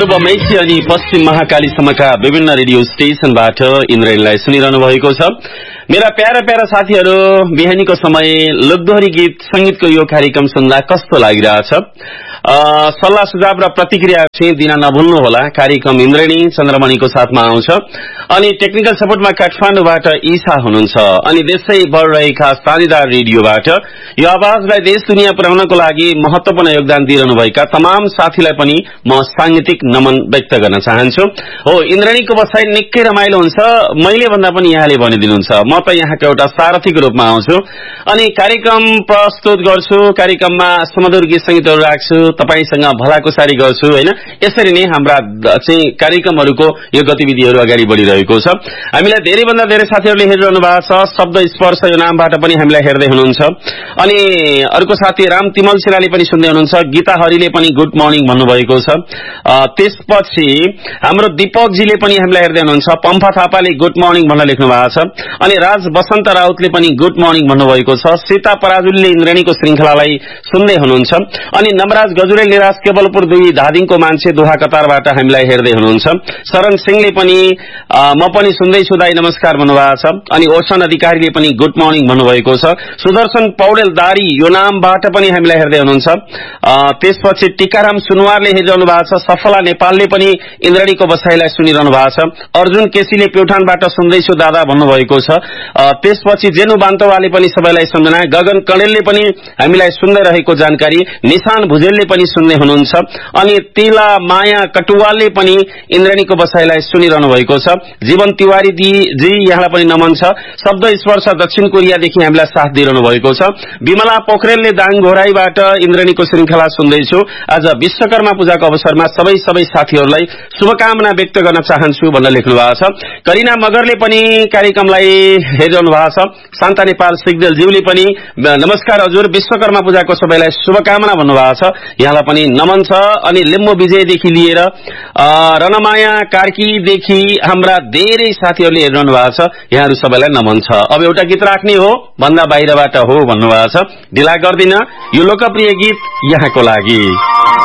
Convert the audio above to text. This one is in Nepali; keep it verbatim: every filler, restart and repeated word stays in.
पूर्व मेची अनि पश्चिम महाकालीसम्मका विभिन्न रेडियो स्टेशनबाट इन्द्रेणीलाई सुनिरहनु भएको छ। मेरा प्यारा प्यारा साथीहरू, बिहानीको समय लोकदोहोरी गीत संगीतको यो कार्यक्रम सुन्दा कस्तो लागिरहेछ? सल्लाह सुझाव र प्रतिक्रिया चाहिँ दिन नभुल्नुहोला। कार्यक्रम इन्द्रेणी चन्द्रमणिको साथमा आउँछ अनि टेक्निकल सपोर्टमा काठमाडौँबाट ईशा हुनुहुन्छ अनि देशैभर रहेका साझेदार रेडियोबाट यो आवाजलाई देश दुनियाँ पुर्याउनको लागि महत्वपूर्ण योगदान दिइरहनुभएका तमाम साथीलाई पनि म सांगीतिक नमन व्यक्त गर्न चाहन्छु। हो, इन्द्रेणीको बसाइ निकै रमाइलो हुन्छ, मैले भन्दा पनि यहाँले भनिदिनुहुन्छ। म त यहाँको एउटा सारथीको रूपमा आउँछु अनि कार्यक्रम प्रस्तुत गर्छु, कार्यक्रममा सुमधुर गीत संगीतहरू राख्छु, तपाईसँग भलाकुसारी गर्छु हैन। यसरी नै हाम्रा चाहिँ कार्यक्रमहरूको यो गतिविधिहरू अगाडि बढिरहेको छ। हामीलाई धेरै भन्दा धेरै साथीहरूले हेरिरहनु भएको छ। शब्द स्पर्श यो नामबाट पनि हामीलाई हेर्दै हुनुहुन्छ अनि अर्को साथी राम तिमल सिलाले पनि सुन्दै हुनुहुन्छ। गीता हरिले पनि गुड मर्निङ भन्नुभएको छ। त्यसपछि हाम्रो दीपकजीले पनि हामीलाई हेर्दै हुनुहुन्छ। पम्फा थापाले गुड मर्निङ भनेर लेख्नु भएको छ अनि राज बसन्त राउतले पनि गुड मर्निङ भन्नुभएको छ। सीता पराजुलीले इन्द्रेणीको श्रृंखलालाई सुन्दै हुनुहुन्छ अनि नमराज गजुरेल निराज केवलपुर दुई धादिङको मान्छे दोहा कतारबाट हामीलाई हेर्दै हुनुहुन्छ। शरण सिंहले पनि म पनि सुन्दैछु दाई नमस्कार भन्नुभएको छ अनि ओसन अधिकारीले पनि गुड मर्निङ भन्नुभएको छ। सुदर्शन पौडेल दारी यो नामबाट पनि हामीलाई हेर्दै हुनुहुन्छ। त्यसपछि टीकाराम सुनवारले हेरिरहनु भएको छ। सफला नेपालले पनि इन्द्रेणीको बसाइलाई सुनिरहनु भएको छ। अर्जुन केसीले प्युठानबाट सुन्दैछु दादा भन्नुभएको छ। त्यसपछि जेनु बान्तवाले पनि सबैलाई सम्झना, गगन कणेलले पनि हामीलाई सुन्दै रहेको जानकारी, निशान भुजेलले पनि सुन्दै हुनुहुन्छ अनि तिला माया कटुवालले पनि इन्द्रेणीको बसाइलाई सुनिरहनु भएको छ। जीवन तिवारी जी यहाँलाई पनि नमन छ। शब्द स्पर्श दक्षिण कोरियादेखि हामीलाई साथ दिइरहनु भएको छ। विमला पोखरेलले दाङ घोराईबाट इन्द्रेणीको श्रृंखला सुन्दैछु। आज विश्वकर्मा पूजाको अवसरमा सबै सबै साथीहरूलाई शुभकामना व्यक्त गर्न चाहन्छु भनेर लेख्नु भएको छ। करिना मगरले पनि कार्यक्रमलाई हेरिरहनु भएको छ। शान्ता नेपाल सिगदेल ज्यूले पनि नमस्कार हजुर, विश्वकर्मा पूजाको सबैलाई शुभकामना भन्नुभएको छ। यहाँलाई पनि नमन छ अनि लिम्बू विजयदेखि लिएर रनमाया कार्कीदेखि हाम्रा धेरै साथीहरूले हेरिरहनु भएको छ। यहाँहरू सबैलाई नमन छ। अब एउटा गीत राख्ने हो भन्दा बाहिरबाट हो भन्नुभएको छ। ढिला गर्दिन, यो लोकप्रिय गीत यहाँको लागि।